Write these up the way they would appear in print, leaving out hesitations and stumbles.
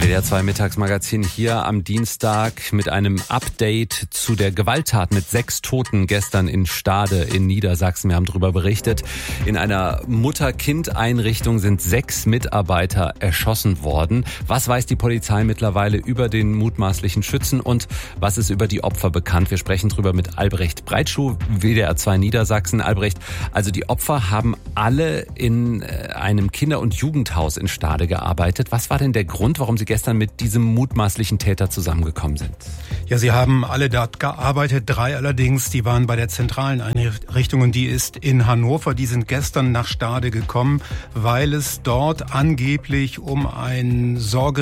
WDR 2 Mittagsmagazin hier am Dienstag mit einem Update zu der Gewalttat mit 6 Toten gestern in Stade in Niedersachsen. Wir haben darüber berichtet. In einer Mutter-Kind-Einrichtung sind 6 Mitarbeiter erschossen worden. Was weiß die Polizei mittlerweile über den mutmaßlichen Schützen und was ist über die Opfer bekannt? Wir sprechen darüber mit Albrecht Breitschuh, WDR 2 Niedersachsen. Albrecht, also die Opfer haben alle in einem Kinder- und Jugendhaus in Stade gearbeitet. Was war denn der Grund, warum Sie gestern mit diesem mutmaßlichen Täter zusammengekommen sind? Ja, sie haben alle dort gearbeitet, 3 allerdings, die waren bei der zentralen Einrichtung und die ist in Hannover. Die sind gestern nach Stade gekommen, weil es dort angeblich um ein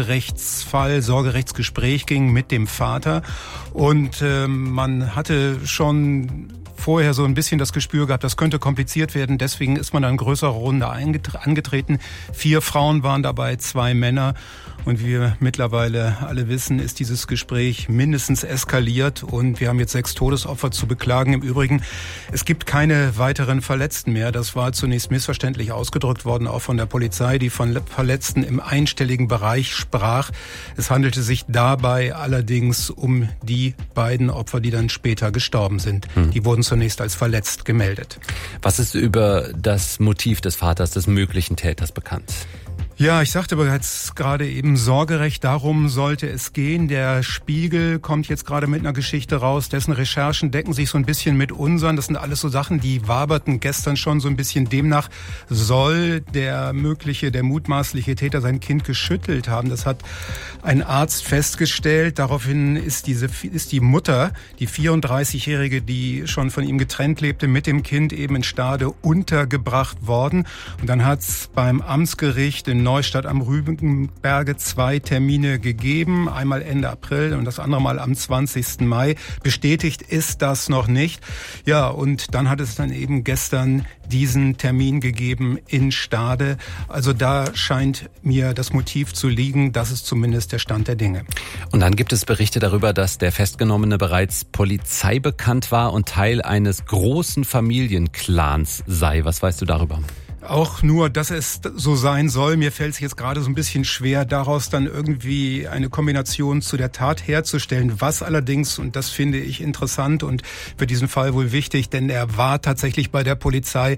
Sorgerechtsgespräch ging mit dem Vater. Und man hatte schon vorher so ein bisschen das Gespür gehabt, das könnte kompliziert werden. Deswegen ist man dann in größerer Runde angetreten. 4 Frauen waren dabei, 2 Männer. Und wie wir mittlerweile alle wissen, ist dieses Gespräch mindestens eskaliert. Und wir haben jetzt 6 Todesopfer zu beklagen. Im Übrigen, es gibt keine weiteren Verletzten mehr. Das war zunächst missverständlich ausgedrückt worden, auch von der Polizei, die von Verletzten im einstelligen Bereich sprach. Es handelte sich dabei allerdings um die beiden Opfer, die dann später gestorben sind. Die wurden zunächst als verletzt gemeldet. Was ist über das Motiv des Vaters, des möglichen Täters bekannt? Ja, ich sagte bereits gerade eben Sorgerecht, darum sollte es gehen. Der Spiegel kommt jetzt gerade mit einer Geschichte raus, dessen Recherchen decken sich so ein bisschen mit unseren. Das sind alles so Sachen, die waberten gestern schon so ein bisschen. Demnach soll der mutmaßliche Täter sein Kind geschüttelt haben. Das hat ein Arzt festgestellt. Daraufhin ist die Mutter, die 34-Jährige, die schon von ihm getrennt lebte, mit dem Kind eben in Stade untergebracht worden. Und dann hat es beim Amtsgericht in Neustadt am Rübenberge 2 Termine gegeben. Einmal Ende April und das andere Mal am 20. Mai. Bestätigt ist das noch nicht. Ja, und dann hat es dann eben gestern diesen Termin gegeben in Stade. Also da scheint mir das Motiv zu liegen. Das ist zumindest der Stand der Dinge. Und dann gibt es Berichte darüber, dass der Festgenommene bereits Polizei bekannt war und Teil eines großen Familienclans sei. Was weißt du darüber? Auch nur, dass es so sein soll. Mir fällt es jetzt gerade so ein bisschen schwer, daraus dann irgendwie eine Kombination zu der Tat herzustellen. Was allerdings, und das finde ich interessant und für diesen Fall wohl wichtig, denn er war tatsächlich bei der Polizei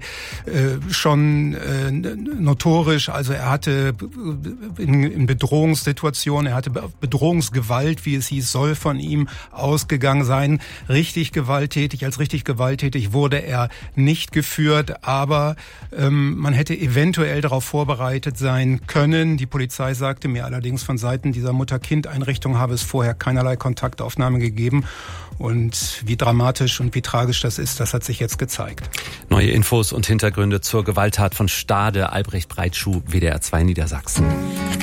schon notorisch. Also er hatte in Bedrohungssituationen, er hatte Bedrohungsgewalt, wie es hieß, soll von ihm ausgegangen sein. Als richtig gewalttätig wurde er nicht geführt, aber man hätte eventuell darauf vorbereitet sein können. Die Polizei sagte mir allerdings, von Seiten dieser Mutter-Kind-Einrichtung habe es vorher keinerlei Kontaktaufnahme gegeben. Und wie dramatisch und wie tragisch das ist, das hat sich jetzt gezeigt. Neue Infos und Hintergründe zur Gewalttat von Stade. Albrecht Breitschuh, WDR 2 Niedersachsen.